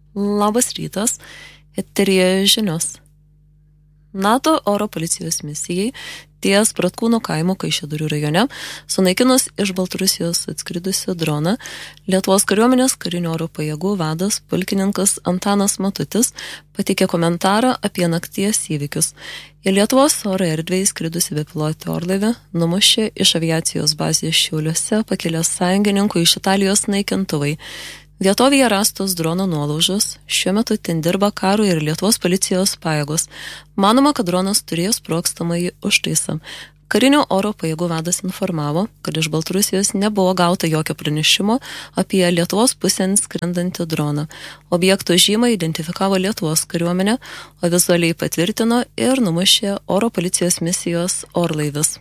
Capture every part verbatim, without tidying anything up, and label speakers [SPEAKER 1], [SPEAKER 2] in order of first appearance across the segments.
[SPEAKER 1] Labas rytas, eteryje žinios. NATO oro policijos misijai ties Pratkūno kaimo Kaišiadorių rajone sunaikinus iš Baltarusijos atskridusią droną, Lietuvos kariuomenės karinių oro pajėgų vadas pulkininkas Antanas Matutis pateikė komentarą apie nakties įvykius. Į Lietuvos oro erdvę įskridusi bepilotį orlaivį numušė iš aviacijos bazės Šiauliuose pakilęs sąjungininkų iš Italijos naikintuvai. Vietovėje rastos drono nuolaužos, šiuo metu ten dirba karo ir Lietuvos policijos pajėgos. Manoma, kad dronas turėjo sprogstamąjį užtaisą. Karinio oro pajėgų vadas informavo, kad iš Baltarusijos nebuvo gauta jokio pranešimo apie Lietuvos pusėn skrendantį droną. Objekto žymą identifikavo Lietuvos kariuomenė, o vizualiai patvirtino ir numušė oro policijos misijos orlaivis.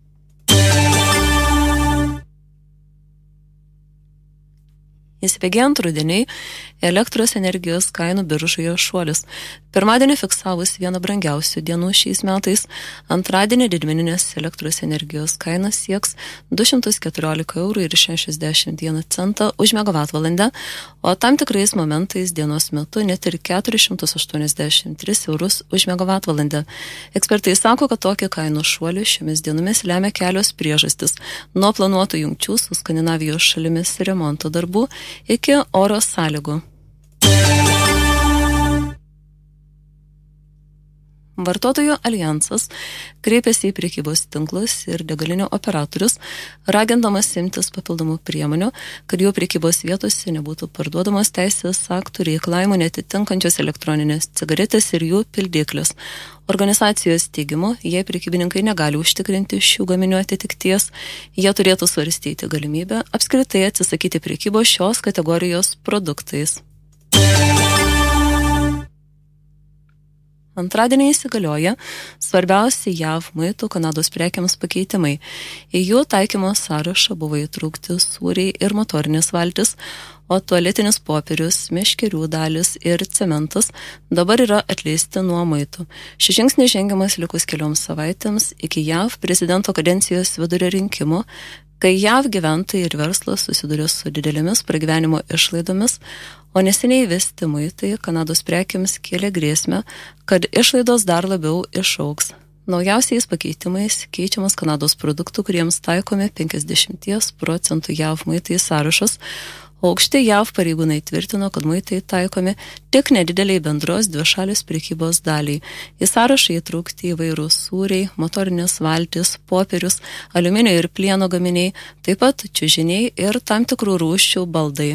[SPEAKER 1] Įsibėgėjant rudeniai, elektros energijos kainų biržoje šuolis. Pirmadienį fiksavus vieną brangiausių dienų šiais metais, antradienį didmeninės elektros energijos kaina sieks du šimtus keturiolika eurų ir šešiasdešimt vieną centą už megavatvalandę, o tam tikrais momentais dienos metu net ir keturis šimtus aštuoniasdešimt tris eurus už megavatvalandę. Ekspertai sako, kad tokį kainų šuolį šiomis dienomis lemia kelios priežastis, nuo planuotų jungčių su Skandinavijos šalimis remonto darbų iki oro sąlygų. Vartotojų alijansas kreipėsi į prekybos tinklus ir degalinių operatorius, ragindamas imtis papildomų priemonių, kad jų prekybos vietose nebūtų parduodamos teisės aktų reikalavimų netitinkančios elektroninės cigaretės ir jų pildiklis. Organizacijos teigimu, jei prekybininkai negali užtikrinti šių gaminių atitikties, jie turėtų svarstyti galimybę apskritai atsisakyti prekybos šios kategorijos produktais. Antradienį įsigalioja svarbiausi J A V muitų Kanados prekiams pakeitimai. Į jų taikymo sąrašą buvo įtraukti sūriai ir motorinės valtis, o tualetinis popierius, meškerių dalis ir cementas dabar yra atleisti nuo muitų. Šis žingsnis žengiamas likus kelioms savaitėms iki J A V prezidento kadencijos vidurio rinkimų, kai J A V gyventojai ir verslas susiduria su didelėmis pragyvenimo išlaidomis, o neseniai įvesti muitai Kanados prekiams kėlė grėsmę, kad išlaidos dar labiau išaugs. Naujausiais pakeitimais keičiamas Kanados produktų, kuriems taikomi penkiasdešimt procentų J A V muitai sąrašas, o aukšti J A V pareigūnai tvirtino, kad muitai taikomi tik nedideliai bendros dvišalės prekybos daliai. Į sąrašą įtraukti įvairūs sūriai, motorinės valtis, popierius, aliuminio ir plieno gaminiai, taip pat čiužiniai ir tam tikrų rūšių baldai.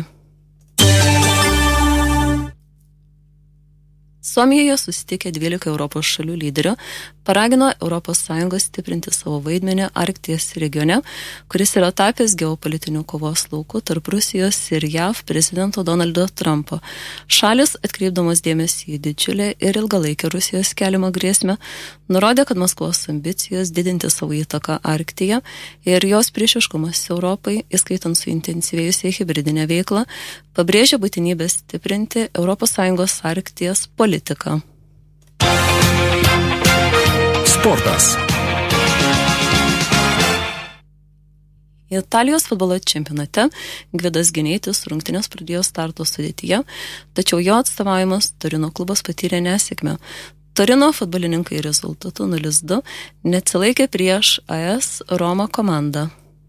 [SPEAKER 1] Suomijoje susitikę dvylika Europos šalių lyderių paragino Europos Sąjungą stiprinti savo vaidmenį Arkties regione, kuris yra tapęs geopolitinių kovos laukų tarp Rusijos ir J A V prezidento Donaldo Trumpo. Šalis, atkreipdamos dėmesį į didžiulę ir ilgalaikę Rusijos keliamą grėsmę, nurodė, kad Maskvos ambicijos didinti savo įtaką Arktyje ir jos priešiškumas Europai, įskaitant suintensyvėjusią hibridinę veiklą, pabrėžia būtinybę stiprinti Europos Sąjungos Arkties politiką.
[SPEAKER 2] Sportas.
[SPEAKER 1] Italijos futbolo čempionate Gvidas Gineitis rungtynes pradėjo starto sudėtyje, tačiau jo atstovavimas Torino klubas patyrė nesėkmę. Torino futbolininkai rezultatu nulis du neatsilaikė prieš A S Roma komandą.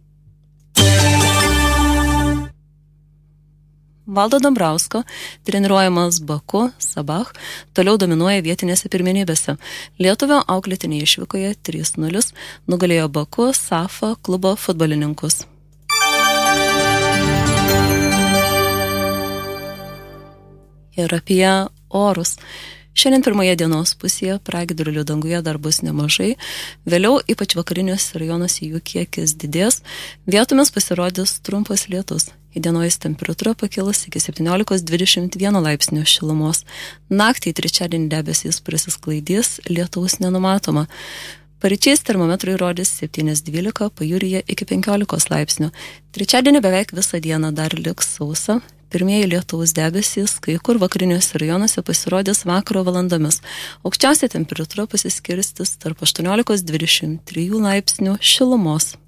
[SPEAKER 1] Valdo Dambrausko treniruojamas Baku Sabah toliau dominuoja vietinėse pirmenybėse. Lietuvio auklėtiniai išvykoje trys nulis nugalėjo Baku Safa klubo futbolininkus. Ir apie orus. Šiandien pirmoje dienos pusėje pragiedrulių danguje dar bus nemažai, vėliau ypač vakariniuose rajonuose jų kiekis didės, vietomis pasirodys trumpas lietus. Įdienojus temperatūra pakilus iki septyniolikos dvidešimt vieno laipsnio šilumos. Naktį trečiadienį debesys prasisklaidys, lietaus nenumatoma. Paryčiais termometrai rodys septyni dvylika, pajūryje iki penkiolikos laipsnių. Trečiadienį beveik visą dieną dar liks sausa. Pirmieji lietaus debesys, kai kur vakariniuose rajonuose pasirodys vakaro valandomis. Aukščiausia temperatūra pasiskirstis tarp aštuoniolikos dvidešimt trijų laipsnių šilumos.